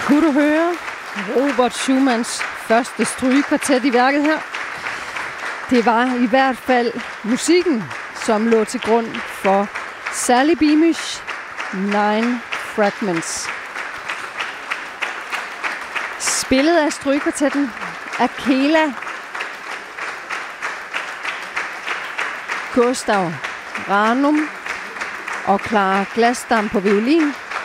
Kunne du høre Robert Schumanns første strygekvartet i værket her? Det var i hvert fald musikken, som lå til grund for Sally Beamish 9 Fragments. Spillet af strygekvartetten Akela, Gustav Ranum og Clara Glasdam på violin,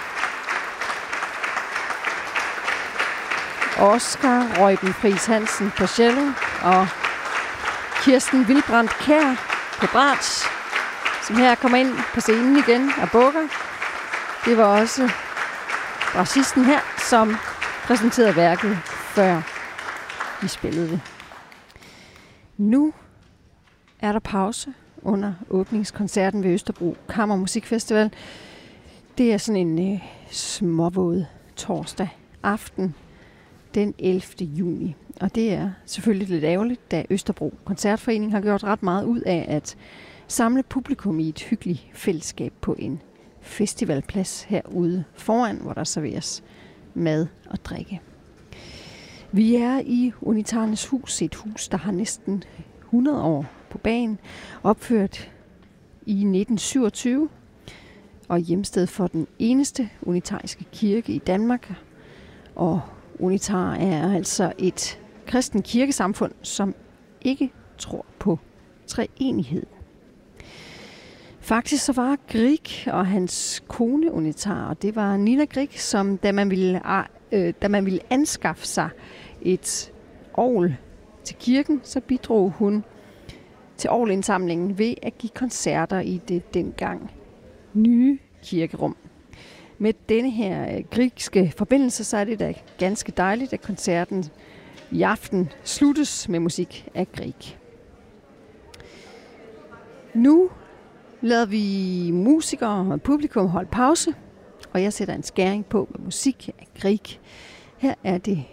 Oscar Reuben Friis Hansen på cello og Kirsten Wilbrandt Kjær på bratsch, som her kommer ind på scenen igen og bukker. Det var også bratschisten her, som præsenterede værket før vi spillede det. Nu er der pause under åbningskoncerten ved Østerbro Kammermusikfestival. Det er sådan en småvåd torsdag aften den 11. juni. Og det er selvfølgelig lidt ærgerligt, da Østerbro Koncertforening har gjort ret meget ud af at samle publikum i et hyggeligt fællesskab på en festivalplads herude foran, hvor der serveres mad og drikke. Vi er i Unitarernes Hus, et hus, der har næsten 100 år på bagen, opført i 1927 og hjemsted for den eneste unitariske kirke i Danmark. Og Unitar er altså et kristen kirkesamfund, som ikke tror på treenighed. Faktisk så var Grieg og hans kone unitar, og det var Nina Grieg, som da man ville anskaffe sig et orgel til kirken, så bidrog hun til orgelindsamlingen ved at give koncerter i det dengang nye kirkerum. Med denne her griegske forbindelse, så er det da ganske dejligt, at koncerten i aften sluttes med musik af Grieg. Nu lader vi musikere og publikum holde pause, og jeg sætter en skæring på med musik af Grieg. Her er det